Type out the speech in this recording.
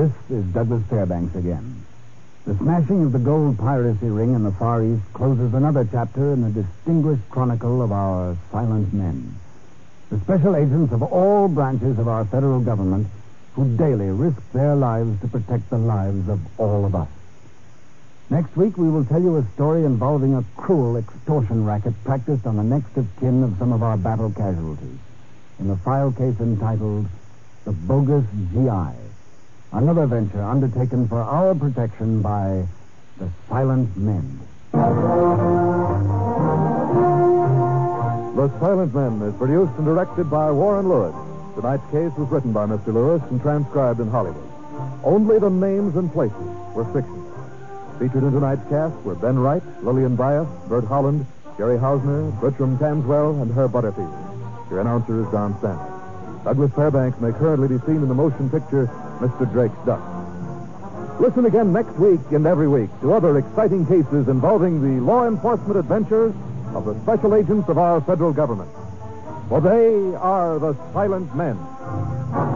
This is Douglas Fairbanks again. The smashing of the gold piracy ring in the Far East closes another chapter in the distinguished chronicle of our silent men. The special agents of all branches of our federal government who daily risk their lives to protect the lives of all of us. Next week, we will tell you a story involving a cruel extortion racket practiced on the next of kin of some of our battle casualties in the file case entitled The Bogus GI. Another venture undertaken for our protection by the Silent Men. The Silent Men is produced and directed by Warren Lewis. Tonight's case was written by Mr. Lewis and transcribed in Hollywood. Only the names and places were fiction. Featured in tonight's cast were Ben Wright, Lillian Bias, Bert Holland, Jerry Hausner, Bertram Tanswell, and Herb Butterfield. Your announcer is Don Stanley. Douglas Fairbanks may currently be seen in the motion picture Mr. Drake's Duck. Listen again next week and every week to other exciting cases involving the law enforcement adventures of the special agents of our federal government. For they are the Silent Men.